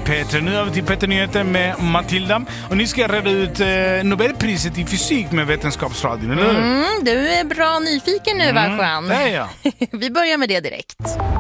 P3. Nu är vi till Peter Nyheter med Matilda. Och ni ska reda ut Nobelpriset i fysik med Vetenskapsradion, eller hur? Du är bra nyfiken nu, va, Juan? Det är jag. Vi börjar med det direkt.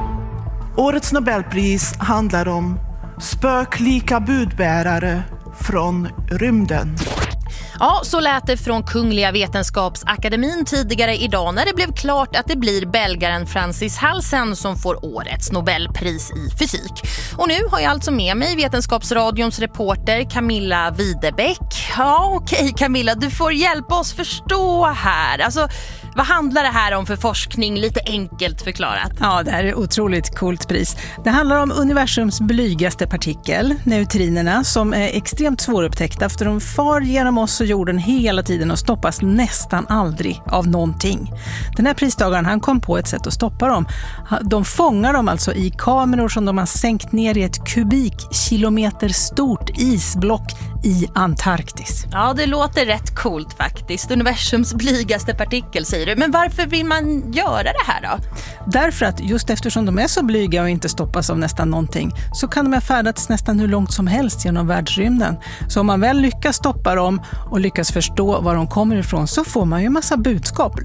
Årets Nobelpris handlar om spöklika budbärare från rymden. Ja, så lät det från Kungliga Vetenskapsakademin tidigare idag när det blev klart att det blir belgaren Francis Halsen som får årets Nobelpris i fysik. Och nu har jag alltså med mig Vetenskapsradions reporter Camilla Widebeck. Ja, okej Camilla, du får hjälpa oss förstå här. Alltså, vad handlar det här om för forskning, lite enkelt förklarat? Ja, det här är ett otroligt coolt pris. Det handlar om universums blygaste partikel, neutrinerna, som är extremt svårupptäckta för de far genom oss och jorden hela tiden och stoppas nästan aldrig av någonting. Den här pristagaren, han kom på ett sätt att stoppa dem. De fångar dem alltså i kameror som de har sänkt ner i ett kubikkilometer stort isblock i Antarktis. Ja, det låter rätt coolt faktiskt. Universums blygaste partikel, säger du. Men varför vill man göra det här då? Därför att just eftersom de är så blyga och inte stoppas av nästan någonting så kan de ha färdats nästan hur långt som helst genom världsrymden. Så om man väl lyckas stoppa dem och lyckas förstå var de kommer ifrån så får man ju en massa budskap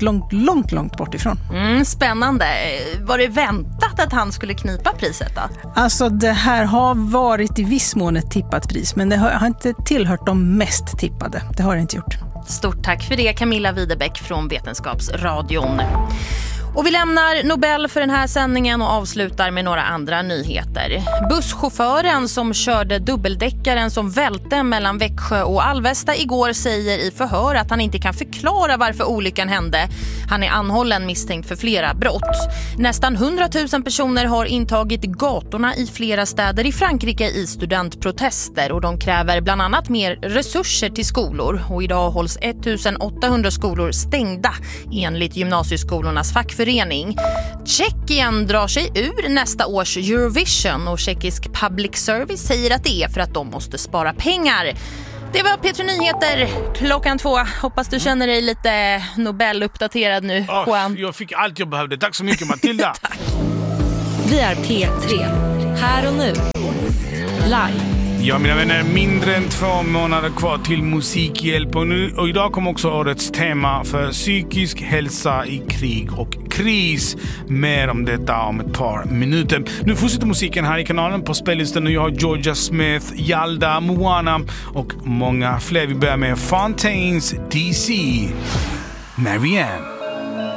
långt bort ifrån. Spännande. Var det väntat att han skulle knipa priset då? Alltså det här har varit i viss mån ett tippat pris, men det har inte tillhört de mest tippade. Det har det inte gjort. Stort tack för det, Camilla Widebeck från Vetenskapsradion. Och vi lämnar Nobel för den här sändningen och avslutar med några andra nyheter. Busschauffören som körde dubbeldäckaren som välte mellan Växjö och Alvesta igår säger i förhör att han inte kan förklara varför olyckan hände. Han är anhållen misstänkt för flera brott. Nästan 100 000 personer har intagit gatorna i flera städer i Frankrike i studentprotester och de kräver bland annat mer resurser till skolor. Och idag hålls 1800 skolor stängda enligt gymnasieskolornas fackförening. Tjeckien drar sig ur nästa års Eurovision och tjeckisk public service säger att det är för att de måste spara pengar. Det var P3 Nyheter 2:00. Hoppas du känner dig lite Nobel-uppdaterad nu, Juan. Jag fick allt jag behövde. Tack så mycket, Matilda. Tack. Vi är P3. Här och nu. Live. Ja, mina vänner, mindre än 2 månader kvar till Musikhjälp och idag kommer också årets tema för psykisk hälsa i krig och kris. Mer om detta om ett par minuter. Nu fortsätter musiken här i kanalen på spellistan och jag har Georgia Smith, Yalda, Moana och många fler. Vi börjar med Fontaines DC. Marianne.